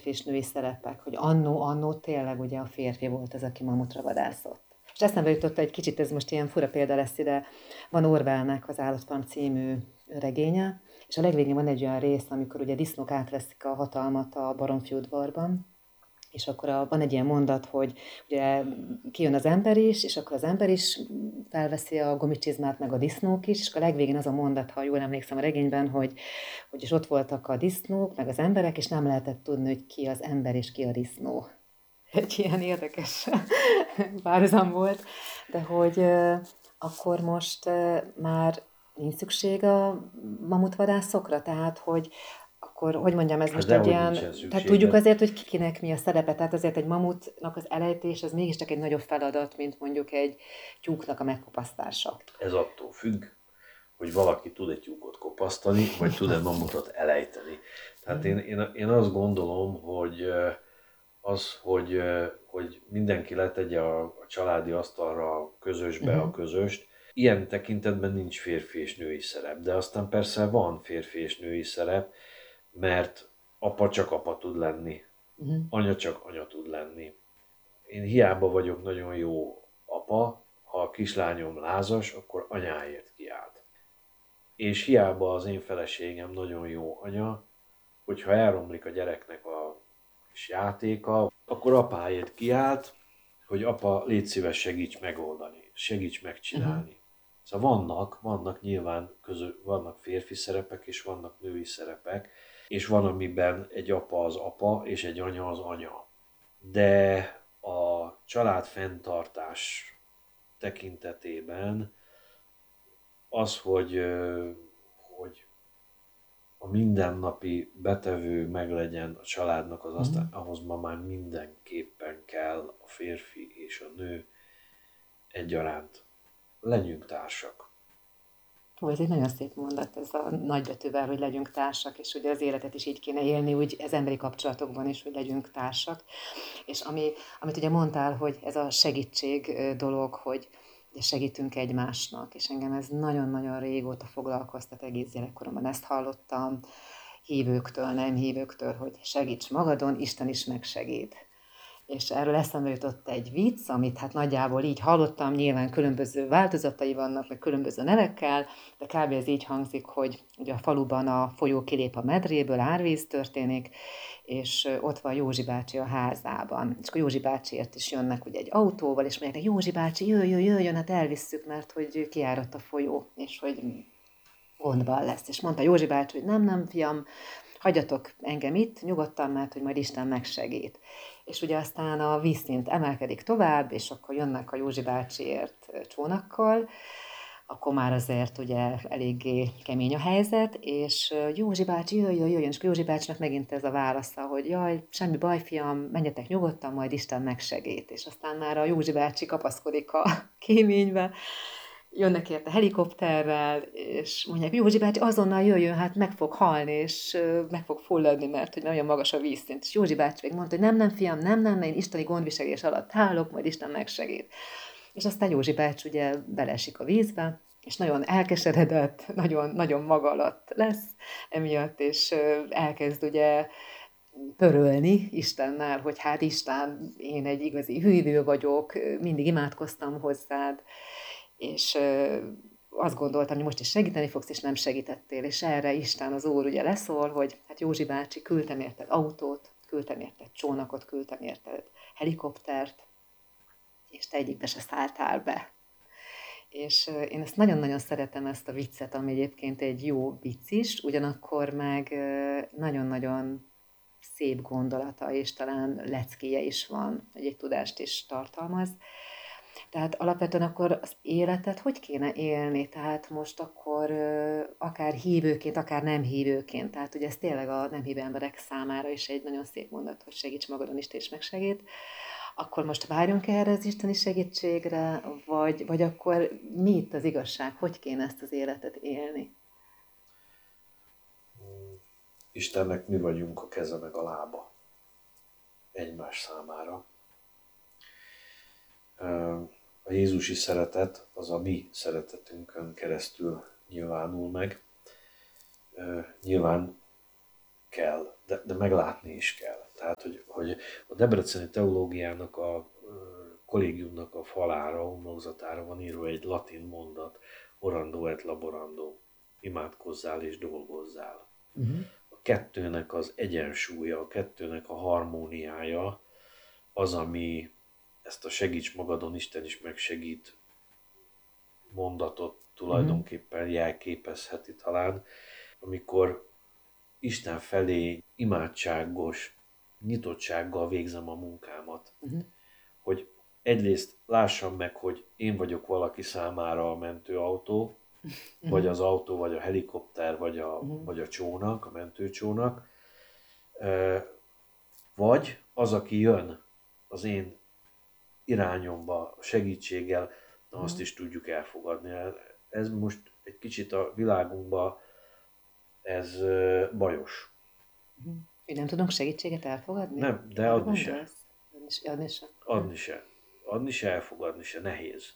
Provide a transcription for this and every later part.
férfi és női szerepek, hogy annó tényleg ugye a férfi volt az, aki mamutra vadászott. És eszembe jutott egy kicsit, ez most ilyen fura példa lesz ide, van Orwellnek az Állatfarm című regénye, és a legvégén van egy olyan rész, amikor ugye disznók átveszik a hatalmat a baromfi udvarban, és akkor van egy ilyen mondat, hogy ugye kijön az ember is, és akkor az ember is felveszi a gumicsizmát, meg a disznók is, és akkor a legvégén az a mondat, ha jól emlékszem a regényben, hogy is ott voltak a disznók, meg az emberek, és nem lehetett tudni, hogy ki az ember és ki a disznó. Egy ilyen érdekes párhuzam volt, de hogy akkor most már nincs szükség a mamutvadászokra, tehát hogy akkor, hogy mondjam, ez most egy ilyen, tehát tudjuk azért, hogy kinek mi a szerepe, tehát azért egy mamutnak az elejtés, az mégiscsak egy nagyobb feladat, mint mondjuk egy tyúknak a megkopasztása. Ez attól függ, hogy valaki tud egy tyúkot kopasztani, vagy tud egy mamutot elejteni. Tehát én azt gondolom, hogy hogy mindenki letegye a családi asztalra a közösbe a közöst. Ilyen tekintetben nincs férfi és női szerep, de aztán persze van férfi és női szerep, mert apa csak apa tud lenni, anya csak anya tud lenni. Én hiába vagyok nagyon jó apa, ha a kislányom lázas, akkor anyáért kiált. És hiába az én feleségem nagyon jó anya, hogyha elromlik a gyereknek a kis játéka, akkor apáért kiállt, hogy apa, légy szíves, segíts megoldani, segíts megcsinálni. Szóval vannak nyilván vannak férfi szerepek és vannak női szerepek, és van, amiben egy apa az apa, és egy anya az anya. De a család fenntartás tekintetében az, hogy a mindennapi betevő meglegyen a családnak az asztal, ahhoz ma már mindenképpen kell a férfi és a nő egyaránt. Legyünk társak. Ó, ez egy nagyon szép mondat, ez a nagybetűvel, hogy legyünk társak, és ugye az életet is így kéne élni, úgy az emberi kapcsolatokban is, hogy legyünk társak. És amit ugye mondtál, hogy ez a segítség dolog, hogy segítünk egymásnak, és engem ez nagyon-nagyon régóta foglalkoztat, egész gyerekkoromban ezt hallottam, hívőktől, nem hívőktől, hogy segíts magadon, Isten is megsegít. És erről eszembe jutott egy vicc, amit hát nagyjából így hallottam, nyilván különböző változatai vannak, meg különböző nevekkel, de kb. Ez így hangzik, hogy ugye a faluban a folyó kilép a medréből, árvíz történik, és ott van Józsi bácsi a házában. És akkor Józsi bácsiért is jönnek ugye egy autóval, és mondják, Józsi bácsi, jöjjön, hát elvisszük, mert hogy kiáradt a folyó, és hogy gondban lesz. És mondta Józsi bácsi, hogy nem, fiam, hagyjatok engem itt nyugodtan, mert hogy majd Isten megsegít. És ugye aztán a vízszint emelkedik tovább, és akkor jönnek a Józsi bácsiért csónakkal, akkor már azért ugye eléggé kemény a helyzet, és Józsi bácsi, jöjjön, és Józsi bácsinak megint ez a válasza, hogy jaj, semmi baj, fiam, menjetek nyugodtan, majd Isten megsegít. És aztán már a Józsi bácsi kapaszkodik a kéménybe, jönnek érte helikopterrel, és mondják, Józsi bácsi, azonnal jöjjön, hát meg fog halni, és meg fog fulladni, mert hogy nagyon magas a vízszint. És Józsi bácsi még mondta, hogy nem, fiam, nem, én isteni gondviselés alatt állok, majd Isten megsegít. És aztán Józsi bácsi ugye beleesik a vízbe, és nagyon elkeseredett, nagyon, nagyon maga alatt lesz emiatt, és elkezd ugye pörölni Istennel, hogy hát Isten, én egy igazi hűvő vagyok, mindig imádkoztam hozzád, és azt gondoltam, hogy most is segíteni fogsz, és nem segítettél, és erre Isten az Úr ugye leszól, hogy hát Józsi bácsi, küldtem érted autót, küldtem érted csónakot, küldtem érted helikoptert, és te egyikbe se szálltál be. És én ezt nagyon-nagyon szeretem, ezt a viccet, ami egyébként egy jó vicc is, ugyanakkor meg nagyon-nagyon szép gondolata, és talán leckéje is van, egy tudást is tartalmaz. Tehát alapvetően akkor az életet hogy kéne élni? Tehát most akkor akár hívőként, akár nem hívőként. Tehát ugye ez tényleg a nem hívő emberek számára is egy nagyon szép mondat, hogy segíts magadon, Isten is megsegít. Akkor most várjunk erre az isteni segítségre, vagy akkor mi itt az igazság? Hogy kéne ezt az életet élni? Istennek mi vagyunk a keze meg a lába egymás számára. A jézusi szeretet az a mi szeretetünkön keresztül nyilvánul meg. Nyilván kell, de meglátni is kell. Tehát, hogy a Debreceni Teológiának a kollégiumnak a falára, homlokzatára van írva egy latin mondat, orando et laborando, imádkozzál és dolgozzál. A kettőnek az egyensúlya, a kettőnek a harmóniája az, ami ezt a segíts magadon, Isten is megsegít mondatot tulajdonképpen jelképezheti talán, amikor Isten felé imádságos nyitottsággal végzem a munkámat. Hogy egyrészt lássam meg, hogy én vagyok valaki számára a mentőautó, vagy az autó, vagy a helikopter, vagy a csónak, a mentőcsónak, vagy az, aki jön az én irányomba segítséggel, na azt is tudjuk elfogadni. Ez most egy kicsit a világunkban ez bajos. Hogy nem tudunk segítséget elfogadni? Nem, de adni se. Adni se. Adni se. Adni se, elfogadni se, nehéz.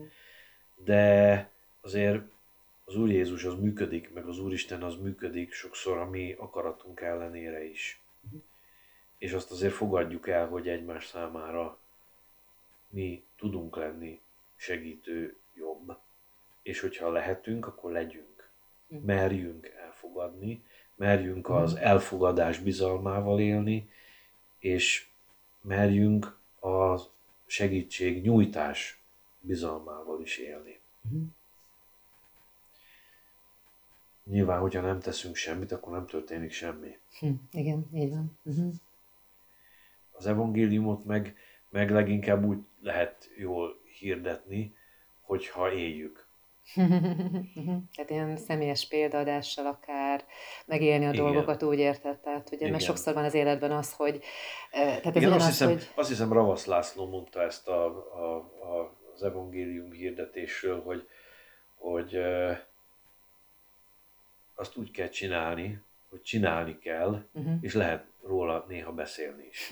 De azért az Úr Jézus az működik, meg az Úristen az működik sokszor a mi akaratunk ellenére is. És azt azért fogadjuk el, hogy egymás számára mi tudunk lenni segítő, jobb. És hogyha lehetünk, akkor legyünk. Merjünk elfogadni, merjünk az elfogadás bizalmával élni, és merjünk a segítség nyújtás bizalmával is élni. Nyilván, hogyha nem teszünk semmit, akkor nem történik semmi. Igen, így van. Az evangéliumot meg leginkább úgy lehet jól hirdetni, hogyha éljük. Tehát ilyen személyes példadással akár megélni a dolgokat, úgy érted. Tehát ugye, mert sokszor van az életben az, hogy... Tehát ez igen, azt hiszem Ravasz László mondta ezt az evangélium hirdetésről, hogy azt úgy kell csinálni, hogy csinálni kell, és lehet róla néha beszélni is.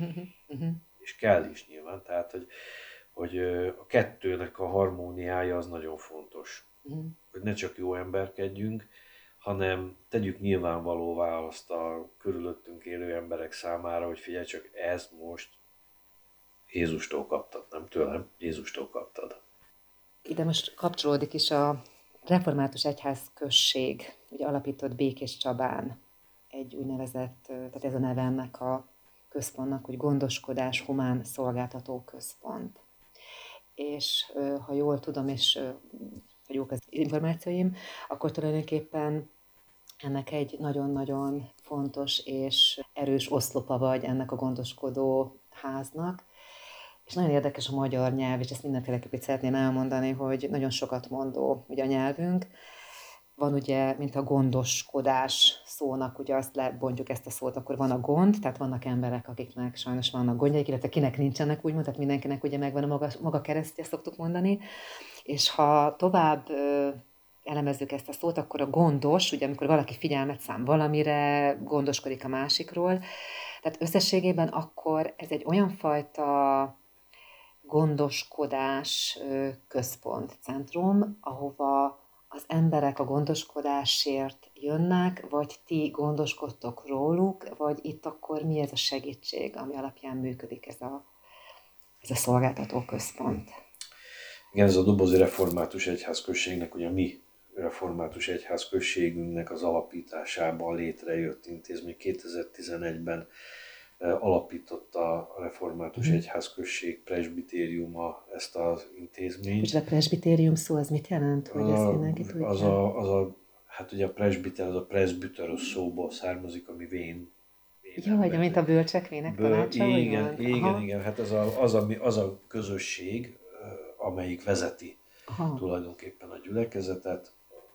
És kell is nyilván, tehát hogy a kettőnek a harmóniája az nagyon fontos. Hogy ne csak jó emberkedjünk, hanem tegyük nyilvánvalóvá azt a körülöttünk élő emberek számára, hogy figyelj csak, ezt most Jézustól kaptad, nem tőlem, Jézustól kaptad. Ide most kapcsolódik is a Református Egyház község, ugye alapított Békés Csabán egy úgynevezett, tehát ez a neve ennek a központnak, hogy Gondoskodás Humán Szolgáltató Központ. És ha jól tudom, és jók az információim, akkor tulajdonképpen ennek egy nagyon-nagyon fontos és erős oszlopa vagy ennek a gondoskodó háznak. És nagyon érdekes a magyar nyelv, és ezt mindenféleképpen szeretném elmondani, hogy nagyon sokat mondó ugye a nyelvünk. Van ugye, mint a gondoskodás szónak, ugye azt lebontjuk ezt a szót, akkor van a gond, tehát vannak emberek, akiknek sajnos vannak gondjaik, illetve kinek nincsenek úgymond, tehát mindenkinek ugye megvan a maga keresztje, szoktuk mondani. És ha tovább elemezzük ezt a szót, akkor a gondos, ugye amikor valaki figyelmet szán valamire, gondoskodik a másikról, tehát összességében akkor ez egy olyan fajta gondoskodás központ, centrum, ahova az emberek a gondoskodásért jönnek, vagy ti gondoskodtok róluk, vagy itt akkor mi ez a segítség, ami alapján működik ez a szolgáltató központ? Igen, ez a Dobozi Református Egyházközségnek, ugye a mi Református Egyházközségünknek az alapításában létrejött intézmény. 2011-ben alapította a Református Egyházközség presbitériuma ezt az intézményt. És a presbitérium szó az mit jelent, hogy ezt mindenki tudja? Hát ugye a presbiter, az a presbyteros szóból származik, ami vén. Ja, hogy mint a bölcsekvének tanácsa, igen, hát az a közösség, amelyik vezeti tulajdonképpen a gyülekezetet,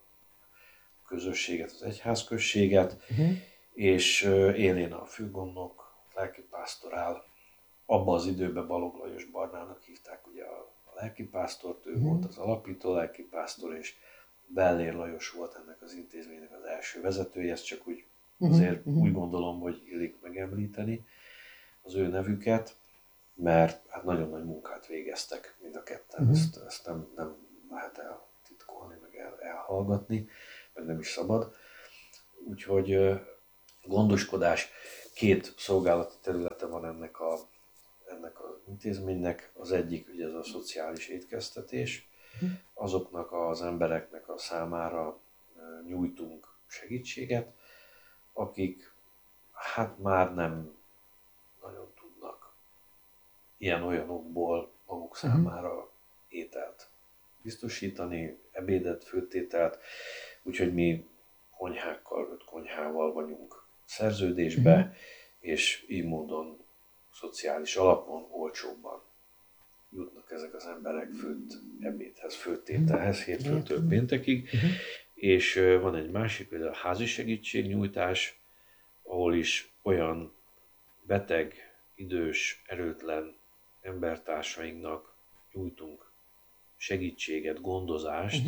a közösséget, az egyházközséget, és élén a főgondnok, lelkipásztor. Abban az időben Balogh Lajos Barnának hívták ugye a lelkipásztort, ő volt az alapító lelkipásztor, és Bellér Lajos volt ennek az intézménynek az első vezetője, ezt csak úgy azért úgy gondolom, hogy illik megemlíteni az ő nevüket, mert hát nagyon nagy munkát végeztek mind a ketten, ezt nem lehet eltitkolni, meg elhallgatni, meg nem is szabad. Úgyhogy gondoskodás. Két szolgálati területe van ennek az intézménynek. Az egyik ugye ez a szociális étkeztetés. Azoknak az embereknek a számára nyújtunk segítséget, akik hát már nem nagyon tudnak ilyen-olyanokból maguk számára ételt biztosítani, ebédet, főtételt, úgyhogy mi konyhákkal, 5 konyhával vagyunk szerződésbe, és így módon szociális alapon olcsóbban jutnak ezek az emberek főtt ebédhez, főtételhez, hétfőtől péntekig. És van egy másik, például a házi segítségnyújtás, ahol is olyan beteg, idős, erőtlen embertársainknak nyújtunk segítséget, gondozást,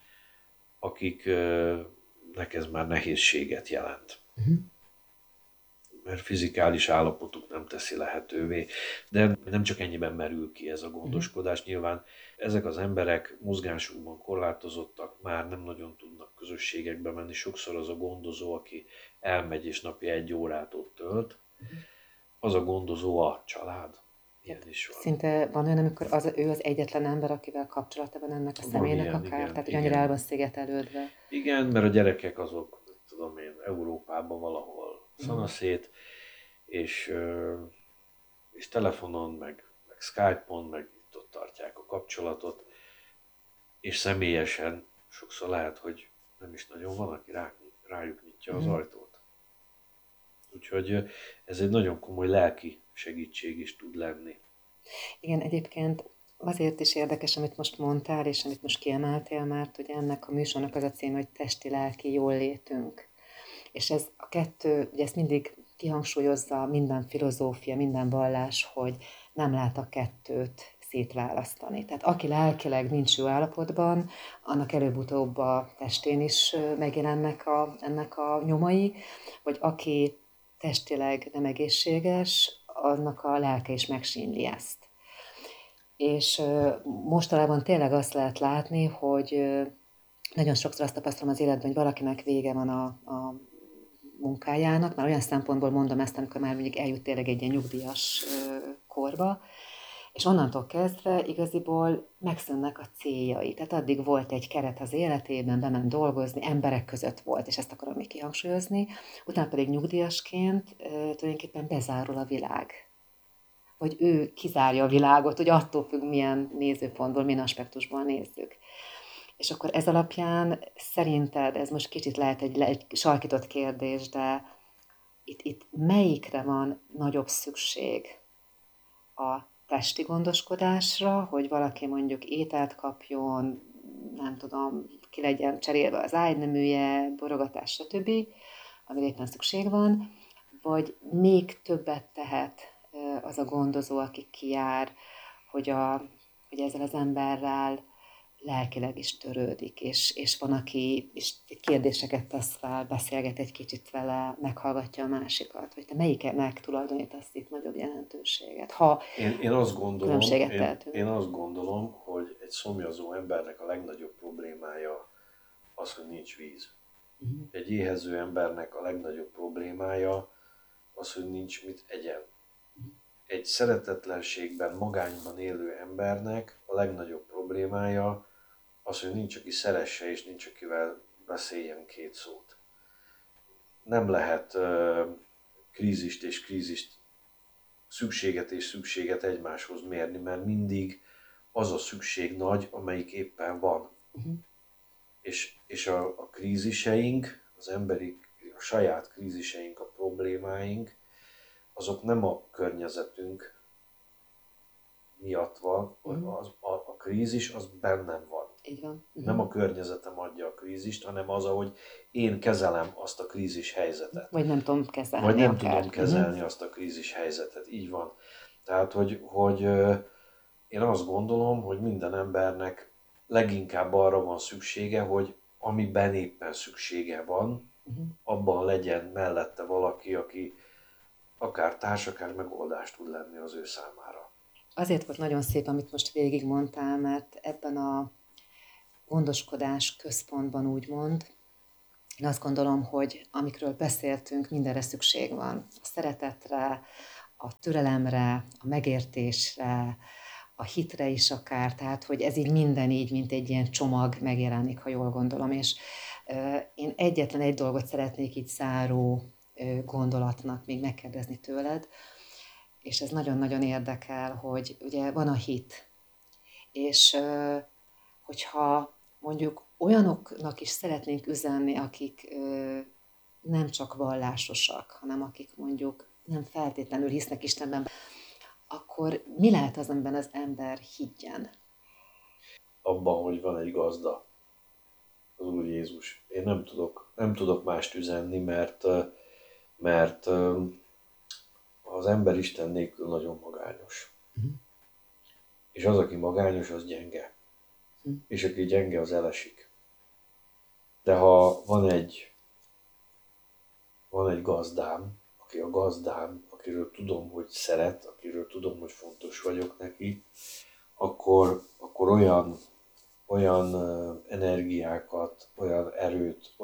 akiknek ez már nehézséget jelent. Mert fizikális állapotuk nem teszi lehetővé. De nem csak ennyiben merül ki ez a gondoskodás. Nyilván ezek az emberek mozgásukban korlátozottak, már nem nagyon tudnak közösségekbe menni. Sokszor az a gondozó, aki elmegy és napi 1 órát ott tölt, az a gondozó a család. Ilyen is van. Szinte van olyan, amikor ő az egyetlen ember, akivel kapcsolata van ennek a személynek ilyen, akár? igen, Tehát, hogy igen. annyira el van szigetelődve. Igen, mert a gyerekek azok, tudom én, Európában valahol szanaszét, és telefonon, meg Skype-on, meg ott tartják a kapcsolatot, és személyesen sokszor lehet, hogy nem is nagyon van, aki rájuk nyitja az ajtót. Úgyhogy ez egy nagyon komoly lelki segítség is tud lenni. Igen, egyébként azért is érdekes, amit most mondtál, és amit most kiemeltél, mert ugye ennek a műsornak az a címe, hogy testi-lelki jóllétünk. És ez a kettő, ugye ezt mindig kihangsúlyozza minden filozófia, minden vallás, hogy nem lehet a kettőt szétválasztani. Tehát aki lelkileg nincs jó állapotban, annak előbb-utóbb a testén is megjelennek ennek a nyomai, vagy aki testileg nem egészséges, annak a lelke is megsínli ezt. És mostanában tényleg azt lehet látni, hogy nagyon sokszor azt tapasztalom az életben, hogy valakinek vége van a munkájának, már olyan szempontból mondom ezt, amikor már mondjuk eljut tényleg egy ilyen nyugdíjas korba, és onnantól kezdve igaziból megszűnnek a céljai. Tehát addig volt egy keret az életében, bement dolgozni, emberek között volt, és ezt akarom még kihangsúlyozni, utána pedig nyugdíjasként tulajdonképpen bezárul a világ. Vagy ő kizárja a világot, hogy attól függ, milyen nézőpontból, milyen aspektusból nézzük. És akkor ez alapján szerinted, ez most kicsit lehet egy sarkított kérdés, de itt melyikre van nagyobb szükség? A testi gondoskodásra, hogy valaki mondjuk ételt kapjon, nem tudom, ki legyen cserélve az ágyneműje, borogatás, stb., amire éppen szükség van, vagy még többet tehet az a gondozó, aki kijár, hogy ezzel az emberrel lelkileg is törődik, és van, aki is kérdéseket tesz fel, beszélget egy kicsit vele, meghallgatja a másikat, hogy te melyiknek tulajdonítasz itt nagyobb jelentőséget, ha én azt gondolom, különbséget tehetünk. Én azt gondolom, hogy egy szomjazó embernek a legnagyobb problémája az, hogy nincs víz. Egy éhező embernek a legnagyobb problémája az, hogy nincs mit egyen. Egy szeretetlenségben, magányban élő embernek a legnagyobb problémája az, hogy nincs, aki szeresse, és nincs, akivel beszéljen 2 szót. Nem lehet krízist és krízist, szükséget és szükséget egymáshoz mérni, mert mindig az a szükség nagy, amelyik éppen van. És a kríziseink, az emberi, a saját kríziseink, a problémáink, azok nem a környezetünk miatt van, a krízis az bennem van. Így van. Nem a környezetem adja a krízist, hanem az, ahogy én kezelem azt a krízis helyzetet. Vagy nem tudom kezelni. Vagy nem tudom kezelni azt a krízis helyzetet. Így van. Tehát, hogy én azt gondolom, hogy minden embernek leginkább arra van szüksége, hogy amiben éppen szüksége van, abban legyen mellette valaki, aki akár társ, akár megoldás tud lenni az ő számára. Azért volt nagyon szép, amit most végigmondtál, mert ebben a gondoskodás központban úgymond Én azt gondolom, hogy amikről beszéltünk, mindenre szükség van. A szeretetre, a türelemre, a megértésre, a hitre is akár, tehát hogy ez így minden így, mint egy ilyen csomag megjelenik, ha jól gondolom. És én egyetlen egy dolgot szeretnék így záró gondolatnak még megkérdezni tőled, és ez nagyon-nagyon érdekel, hogy ugye van a hit, és hogyha mondjuk olyanoknak is szeretnénk üzenni, akik nem csak vallásosak, hanem akik mondjuk nem feltétlenül hisznek Istenben, akkor mi lehet az, amiben az ember higgyen? Abban, hogy van egy gazda, az Úr Jézus. Én nem tudok mást üzenni, mert az ember Isten nélkül nagyon magányos. És az, aki magányos, az gyenge. És aki gyenge, az elesik. De ha van egy gazdám, aki a gazdám, akiről tudom, hogy szeret, akiről tudom, hogy fontos vagyok neki, akkor olyan energiákat, olyan erőt,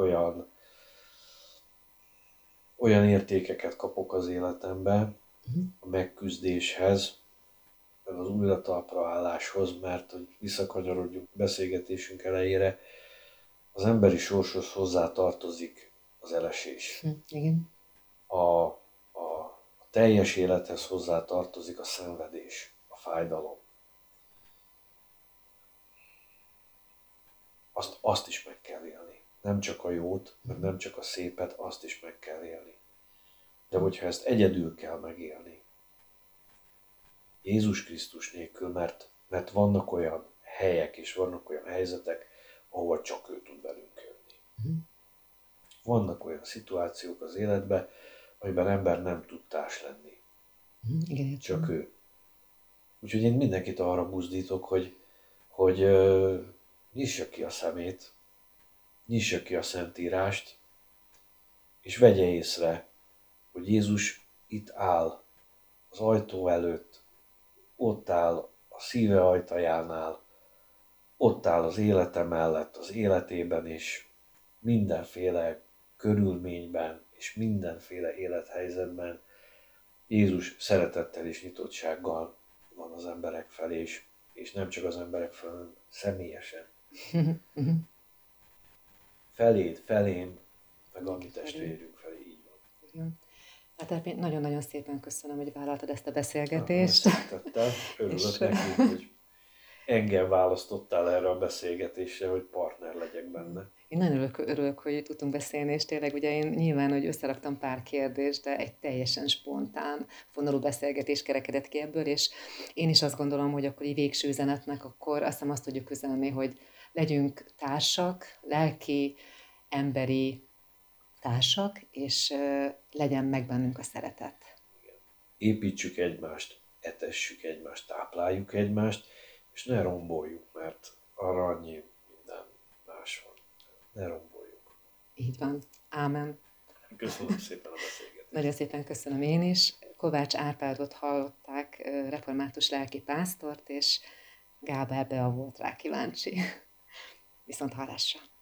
olyan értékeket kapok az életembe a megküzdéshez, meg az újra talpra álláshoz, mert hogy visszakanyarodjunk beszélgetésünk elejére, az emberi sorshoz hozzá tartozik az elesés. Igen. A teljes élethez hozzá tartozik a szenvedés, a fájdalom. Azt is meg kell élni. Nem csak a jót, meg nem csak a szépet, azt is meg kell élni. De hogyha ezt egyedül kell megélni, Jézus Krisztus nélkül, mert vannak olyan helyek és vannak olyan helyzetek, ahol csak ő tud velünk jönni. Vannak olyan szituációk az életben, amiben ember nem tud társ lenni. Igen, csak ő. Úgyhogy én mindenkit arra buzdítok, hogy nyissa ki a szemét, nyissa ki a Szentírást, és vegye észre, hogy Jézus itt áll az ajtó előtt, ott áll a szíve ajtajánál, ott áll az élete mellett, az életében is, mindenféle körülményben és mindenféle élethelyzetben Jézus szeretettel és nyitottsággal van az emberek felé, és nem csak az emberek felé, hanem személyesen. Feléd, felém, meg a mi testvérünk felé, így van. Hát nagyon-nagyon szépen köszönöm, hogy vállaltad ezt a beszélgetést. Szeretettel, örülök neki, hogy engem választottál erre a beszélgetésre, hogy partner legyek benne. Én nagyon örülök, hogy tudtunk beszélni, és tényleg ugye én nyilván, hogy összeraktam pár kérdést, de egy teljesen spontán, vonalú beszélgetés kerekedett ki ebből, és én is azt gondolom, hogy akkor így végső üzenetnek akkor azt hiszem azt tudjuk üzenni, hogy legyünk társak, lelki, emberi társak, és legyen meg bennünk a szeretet. Építsük egymást, etessük egymást, tápláljuk egymást, és ne romboljuk, mert arra annyi minden más van. Ne romboljuk. Így van. Ámen. Köszönöm szépen a beszélgetést. Nagyon szépen köszönöm én is. Kovács Árpádot hallották, református lelki pásztort, és Gábor Bea volt rá kíváncsi. Viszont hallásra.